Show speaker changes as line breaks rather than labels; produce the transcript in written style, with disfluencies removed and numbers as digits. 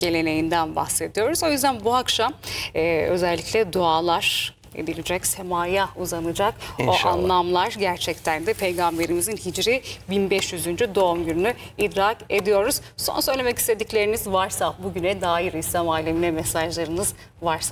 geleneğinden bahsediyoruz. O yüzden bu akşam özellikle dualar edilecek, semaya uzanacak.
İnşallah.
O anlamlar gerçekten de Peygamberimizin Hicri 1500. doğum gününü idrak ediyoruz. Son söylemek istedikleriniz varsa, bugüne dair İslam alemine mesajlarınız varsa